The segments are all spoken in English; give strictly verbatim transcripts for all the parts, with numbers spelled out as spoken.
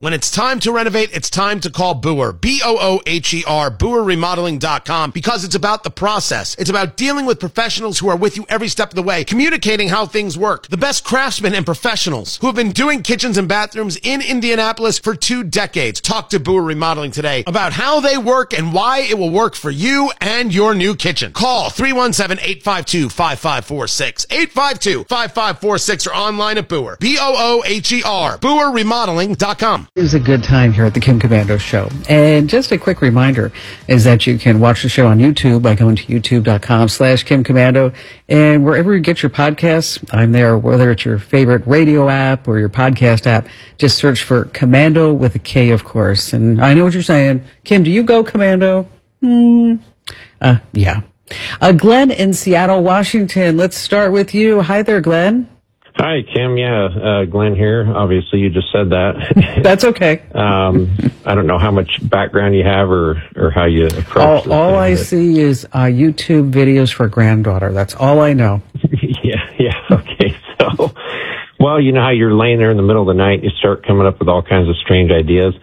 When it's time to renovate, it's time to call Boer, B O O H E R, Boer Remodeling dot com, because it's about the process. It's about dealing with professionals who are with you every step of the way, communicating how things work. The best craftsmen and professionals who have been doing kitchens and bathrooms in Indianapolis for two decades. Talk to Boer Remodeling today about how they work and why it will work for you and your new kitchen. Call three one seven, eight five two, five five four six, eight five two, five five four six, or online at Boer, B O O H E R, Boer Remodeling dot com. It was a good time here at the Kim Komando Show. And just a quick reminder is that you can watch the show on YouTube by going to youtube.com slash Kim Komando. And wherever you get your podcasts, I'm there, whether it's your favorite radio app or your podcast app. Just search for Komando with a K, of course. And I know what you're saying. Kim, do you go Komando? Hmm. Uh, yeah. Uh, Glenn in Seattle, Washington. Let's start with you. Hi there, Glenn. Hi, Kim. Yeah, uh, Glenn here. Obviously, you just said that. That's okay. um, I don't know how much background you have or, or how you approach All, all I see is uh, YouTube videos for granddaughter. That's all I know. yeah, yeah. Okay. So, well, you know how you're laying there in the middle of the night, you start coming up with all kinds of strange ideas.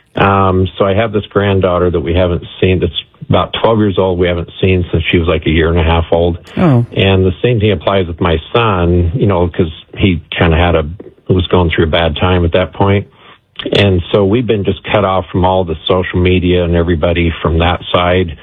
Um, so I have this granddaughter that we haven't seen that's about twelve years old. We haven't seen since she was like a year and a half old. Oh. And the same thing applies with my son, you know, because he kind of had a, was going through a bad time at that point. And so we've been just cut off from all the social media and everybody from that side.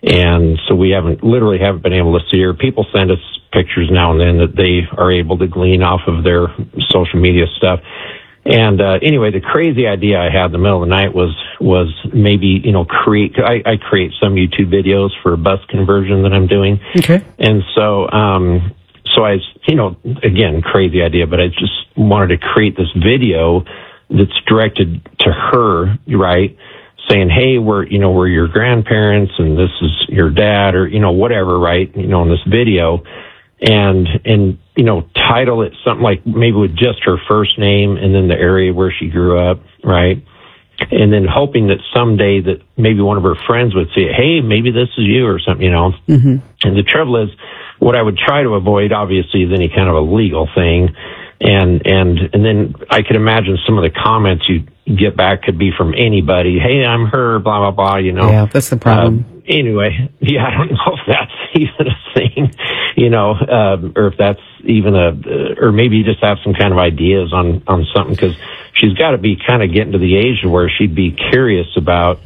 And so we haven't, literally haven't been able to see her. People send us pictures now and then that they are able to glean off of their social media stuff. And, uh, anyway, the crazy idea I had in the middle of the night was, was maybe, you know, create, I, I create some YouTube videos for a bus conversion that I'm doing. Okay. And so, um, so I, you know, again, crazy idea, but I just wanted to create this video that's directed to her, right? Saying, hey, we're, you know, we're your grandparents and this is your dad or, you know, whatever, right? You know, in this video. And, and, you know, title it something like maybe with just her first name and then the area where she grew up, right? And then hoping that someday that maybe one of her friends would see it, hey, maybe this is you or something, you know? Mm-hmm. And the trouble is, what I would try to avoid, obviously, is any kind of a legal thing. And, and, and then I could imagine some of the comments you get back could be from anybody. Hey, I'm her, blah, blah, blah, you know? Yeah, that's the problem. Uh, anyway, yeah, I don't know if that's even a thing, you know, uh, or if that's even a, uh, or maybe you just have some kind of ideas on, on something, because she's got to be kind of getting to the age where she'd be curious about,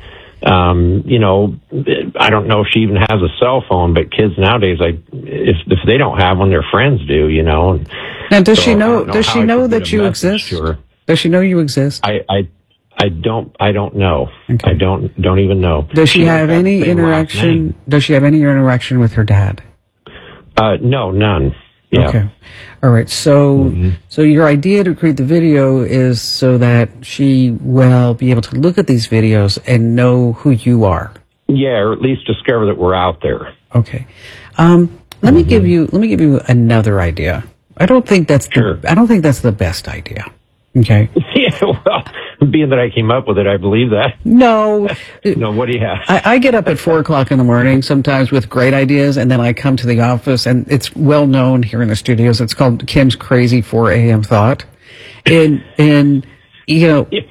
um, you know, I don't know if she even has a cell phone, but kids nowadays, like, if, if they don't have one, their friends do, you know. And now, does so she know, know does she know that you exist? Sure. Does she know you exist? I, I, I don't, I don't know. Okay. I don't, don't even know. Does she, she have any interaction? Does she have any interaction with her dad? Uh, no, none. Yeah. Okay. All right. So, mm-hmm. so your idea to create the video is so that she will be able to look at these videos and know who you are. Yeah, or at least discover that we're out there. Okay. Um, let mm-hmm. me give you, let me give you another idea. I don't think that's sure. the, I don't think that's the best idea. Okay. Yeah, well, being that I came up with it, I believe that. No. No, what do you have? I, I get up at four o'clock in the morning sometimes with great ideas, and then I come to the office, and it's well known here in the studios. It's called Kim's Crazy four a.m. Thought. And, and you know, yeah.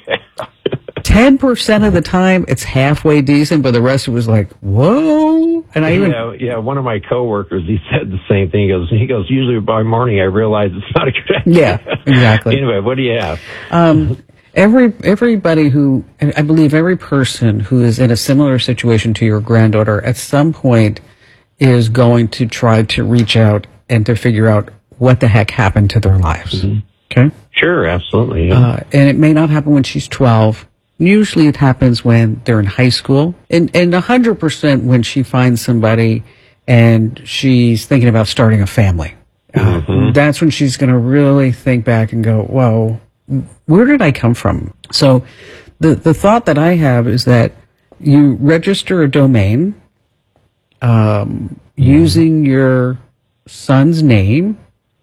ten percent of the time it's halfway decent, but the rest of it was like, whoa. And I even, yeah, yeah, one of my coworkers, he said the same thing. He goes, he goes, usually by morning I realize it's not a good idea. Yeah, exactly. Anyway, what do you have? Um, every, everybody who, I believe every person who is in a similar situation to your granddaughter at some point is going to try to reach out and to figure out what the heck happened to their lives. Mm-hmm. Okay? Sure, absolutely. Yeah. Uh, and it may not happen when she's twelve. Usually it happens when they're in high school, and and one hundred percent when she finds somebody and she's thinking about starting a family. Mm-hmm. Uh, that's when she's going to really think back and go, whoa, where did I come from? So the, the thought that I have is that you register a domain um, mm-hmm. using your son's name,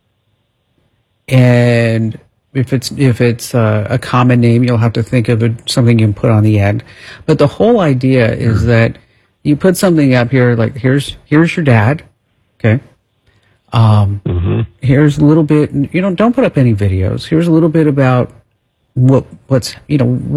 and If it's if it's uh, a common name, you'll have to think of it, something you can put on the end. But the whole idea is that you put something up here, like here's here's your dad, okay. Um, mm-hmm. Here's a little bit. You know, don't put up any videos. Here's a little bit about what what's you know.